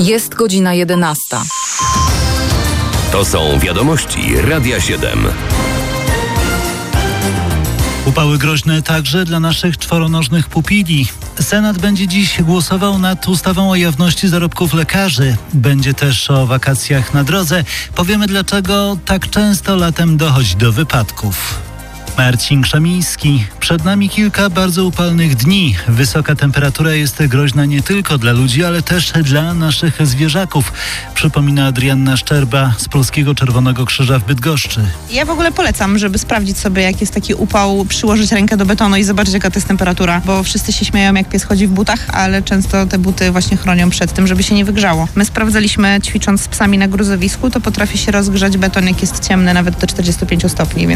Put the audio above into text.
Jest godzina 11. To są wiadomości Radia 7. Upały groźne także dla naszych czworonożnych pupili. Senat będzie dziś głosował nad ustawą o jawności zarobków lekarzy. Będzie też o wakacjach na drodze. Powiemy, dlaczego tak często latem dochodzi do wypadków. Marcin Krzemiński. Przed nami kilka bardzo upalnych dni. Wysoka temperatura jest groźna nie tylko dla ludzi, ale też dla naszych zwierzaków. Przypomina Adrianna Szczerba z Polskiego Czerwonego Krzyża w Bydgoszczy. Ja w ogóle polecam, żeby sprawdzić sobie, jak jest taki upał, przyłożyć rękę do betonu i zobaczyć, jaka to jest temperatura. Bo wszyscy się śmieją, jak pies chodzi w butach, ale często te buty właśnie chronią przed tym, żeby się nie wygrzało. My sprawdzaliśmy, ćwicząc z psami na gruzowisku, to potrafi się rozgrzać beton, jak jest ciemny, nawet do 45 stopni.